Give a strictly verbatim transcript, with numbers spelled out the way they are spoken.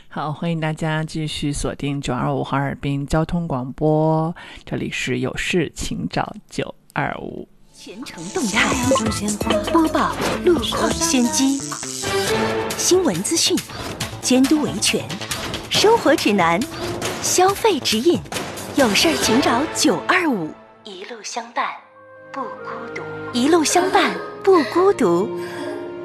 好，欢迎大家继续锁定九二五哈尔滨交通广播，这里是有事请找九二五。 全程动态播报路况先机，新闻资讯，监督维权，生活指南，消费指引，有事请找九二五，一路相伴不孤独，一路相伴不孤独。